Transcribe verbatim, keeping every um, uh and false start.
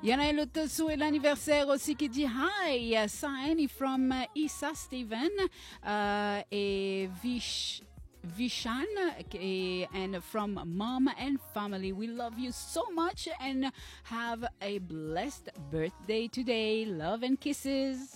Il y en a un autre souhait l'anniversaire aussi qui dit hi, Saini from uh, Isa Steven uh, et Vish. Vishan and from mom and family. We love you so much and have a blessed birthday today. Love and kisses.